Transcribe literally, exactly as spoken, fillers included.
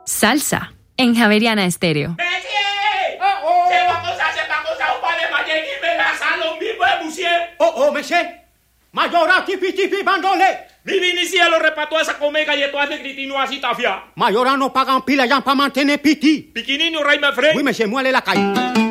Salsa en Javeriana Estéreo. Oh, oh, monsieur. Mayora tipi tipi bandole. Mi vinicielo repató esa comega y esto hace gritino así tafia. Mayora no pagan pila ya para mantener piti. Piquinino, rey me frey. Oui, monsieur, moi, la calle.